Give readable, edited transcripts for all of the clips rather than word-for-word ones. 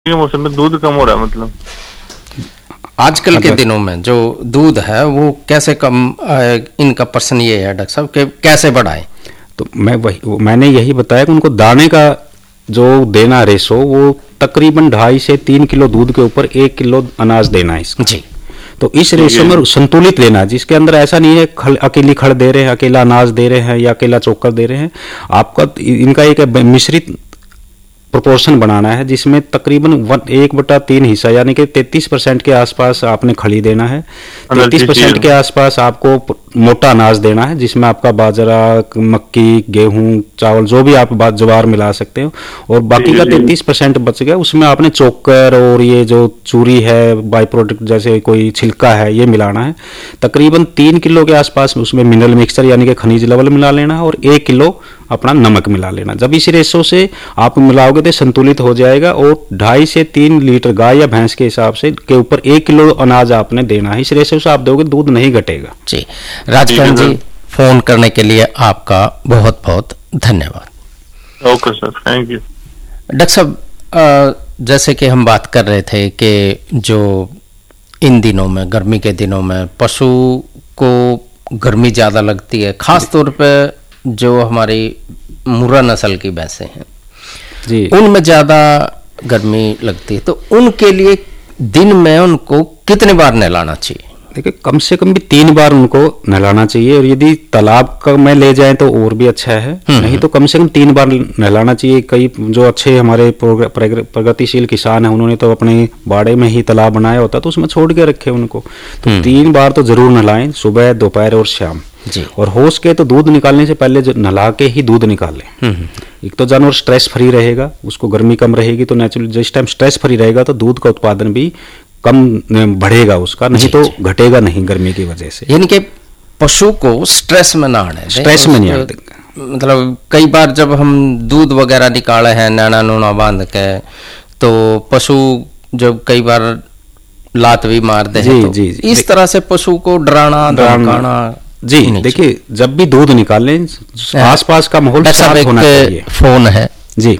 के मौसम में दूध कम हो रहा है मतलब आजकल के दिनों में जो दूध है वो कैसे कम, इनका प्रश्न ये है डॉक्टर साहब कि कैसे बढ़ाएं। तो मैंने यही बताया कि उनको दाने का जो देना रेशो वो तकरीबन 2.5 से 3 किलो दूध के ऊपर 1 किलो अनाज देना है इसका जी। तो इस रेशो में संतुलित लेना है, जिसके अंदर ऐसा नहीं है अकेली खड़ दे रहे हैं, अकेला अनाज दे रहे हैं या अकेला चोकर दे रहे हैं। आपका इनका एक मिश्रित प्रोपोर्शन बनाना है जिसमें तकरीबन 1/3 हिस्सा यानी कि 33% के आसपास आपने खली देना है, 33% के आसपास आपको मोटा अनाज देना है जिसमें आपका बाजरा, मक्की, गेहूं, चावल जो भी आप ज्वार मिला सकते हो, और बाकी का 33% बच गया उसमें आपने चोकर और ये जो चूरी है बाई प्रोडक्ट जैसे कोई छिलका है ये मिलाना है। तकरीबन 3 किलो के आसपास उसमें मिनरल मिक्सचर यानी कि खनिज लवण मिला लेना है और 1 किलो अपना नमक मिला लेना। जब इस रेशो से आप मिलाओगे तो संतुलित हो जाएगा और 2.5 से 3 लीटर गाय या भैंस के हिसाब से के ऊपर 1 किलो अनाज आपने देना है। इस रेशो से आप दोगे दूध नहीं घटेगा जी। राजकरण जी, फोन करने के लिए आपका बहुत बहुत धन्यवाद। Okay sir, thank you. Doctor साहब, जैसे कि हम बात कर रहे थे कि जो इन दिनों में गर्मी के दिनों में पशु को गर्मी ज़्यादा लगती है, खास तौर पे जो हमारी मुर्रा नस्ल की भैंसें हैं जी, उनमें ज़्यादा गर्मी लगती है, तो उनके लिए दिन में उनको कितने बार नहलाना चाहिए? देखिए कम से कम भी 3 बार उनको नहलाना चाहिए, और यदि तालाब का में ले जाएं तो और भी अच्छा है, नहीं तो कम से कम 3 बार नहलाना चाहिए। कई जो अच्छे हमारे प्रगतिशील किसान हैं उन्होंने तो अपने बाड़े में ही तालाब बनाया होता तो उसमें छोड़ के रखे उनको, तो 3 बार तो जरूर नहलाएं, सुबह, दोपहर और शाम जी। और हो सके तो दूध निकालने से पहले नहला के ही दूध निकालें। एक तो जानवर स्ट्रेस फ्री रहेगा, उसको गर्मी कम रहेगी, तो नेचुरली जिस टाइम स्ट्रेस फ्री रहेगा तो दूध का उत्पादन भी कम बढ़ेगा उसका, नहीं तो घटेगा नहीं गर्मी की वजह से। यानी कि पशु को स्ट्रेस में ना आने, स्ट्रेस में नहीं आने। मतलब कई बार जब हम दूध वगैरह निकाले हैं नैना नूना बांध के, तो पशु जब कई बार लात भी मारते हैं, तो इस तरह से पशु को डराना धमकाना जी। देखिए जब भी दूध निकालें आसपास का माहौल साफ होना चाहिए। फोन है जी।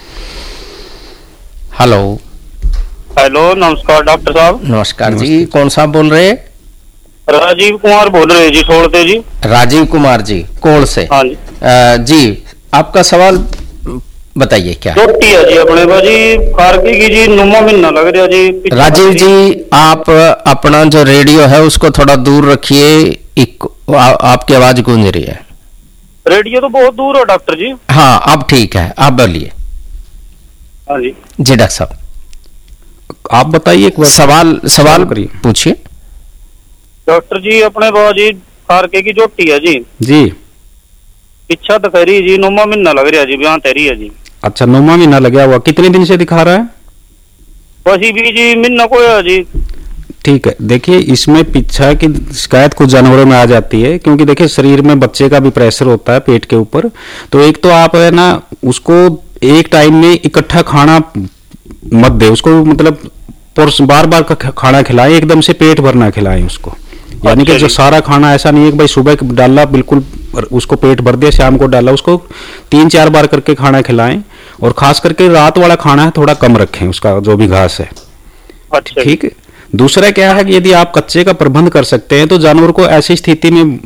हेलो हेलो, नमस्कार डॉक्टर साहब। नमस्कार जी, कौन साहब बोल रहे हैं? राजीव कुमार बोल रहे हैं जी, छोड़ दे जी। राजीव कुमार जी, कोल से। हाँ जी। जी आपका सवाल बताइए क्या? रोटी है जी अपने बाजी खारकी की जी, नुमा महीना लग रहा जी। राजीव जी, आप अपना जो रेडियो है उसको थोड़ा दूर रखिए, आपकी आवाज गूंज रही है। रेडियो तो बहुत दूर है डॉक्टर जी। हाँ अब ठीक है, आप बोलिए। हाँ जी जी डॉक्टर साहब, आप बताइए, सवाल पूछिए। डॉक्टर जी अपने बाजी खारके की जोटी है जी जी, इच्छा तो कह रही जी, नुमा महीना लग रहा जी, बयां तेरी है जी। अच्छा, नुमा महीना लगा हुआ, कितने दिन से दिखा रहा है? वही भी जी महीना को है जी। ठीक है, देखिए इसमें पीछा की शिकायत कुछ जानवरों में आ जाती है, क्योंकि देखिए शरीर में बच्चे का भी प्रेशर होता है पेट के ऊपर, तो एक तो आप है ना उसको एक टाइम में इकट्ठा खाना मत दे उसको, मतलब बार बार का खाना खिलाएं, एकदम से पेट भरना खिलाएं उसको। यानी कि जो सारा खाना ऐसा नहीं है कि भाई सुबह डाला बिल्कुल उसको पेट भर दिया, शाम को डाला, उसको 3-4 बार करके खाना खिलाएं, और खास करके रात वाला खाना है थोड़ा कम रखें उसका जो भी घास है। ठीक है। दूसरा क्या है कि यदि आप कच्चे का प्रबंध कर सकते हैं तो जानवर को ऐसी स्थिति में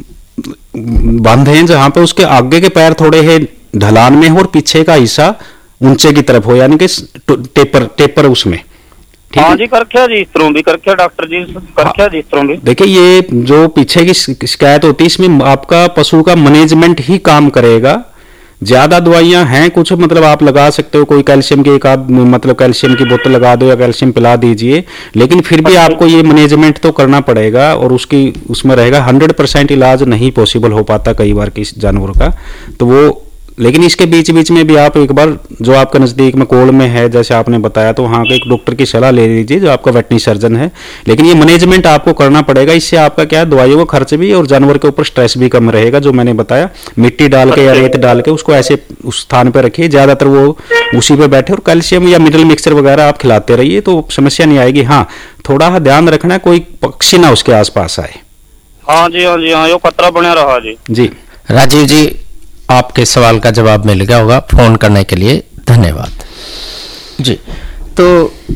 बांधें जहां पे उसके आगे के पैर थोड़े है ढलान में हो और पीछे का हिस्सा ऊंचे की तरफ हो, यानी कि टेपर उसमें। हाँ जी, करख्या जी, इस तरह भी करख्या डॉक्टर जी, करख्या जी, इस तरह भी। देखिए ये जो पीछे की शिकायत होती है इसमें आपका पशु का मैनेजमेंट ही काम करेगा। ज्यादा दवाइयां हैं कुछ, मतलब आप लगा सकते हो, कोई कैल्शियम की मतलब कैल्शियम की बोतल लगा दो या कैल्शियम पिला दीजिए, लेकिन फिर भी आपको ये मैनेजमेंट तो करना पड़ेगा, और उसमें रहेगा 100% इलाज नहीं पॉसिबल हो पाता कई बार किस जानवर का, तो वो लेकिन इसके बीच बीच में भी आप एक बार जो आपके नज़दीक में कोल में है जैसे आपने बताया, तो वहाँ के एक डॉक्टर की सलाह ले लीजिए जो आपका वेटनरी सर्जन है। लेकिन ये मैनेजमेंट आपको करना पड़ेगा, इससे आपका क्या है दवाइयों का खर्च भी और जानवर के ऊपर स्ट्रेस भी कम रहेगा। जो मैंने बताया मिट्टी डाल के या रेत डाल के उसको ऐसे उस स्थान पर रखिए, ज़्यादातर वो उसी पर बैठे, और कैल्शियम या मिनरल मिक्सचर वगैरह आप खिलाते रहिए तो समस्या नहीं आएगी। हाँ, थोड़ा ध्यान रखना कोई पक्षी ना उसके आसपास आए। हाँ जी, हाँ जी, हाँ, यो खतरा बना रहा जी। जी राजीव जी, आपके सवाल का जवाब मिल गया होगा। फोन करने के लिए धन्यवाद जी। तो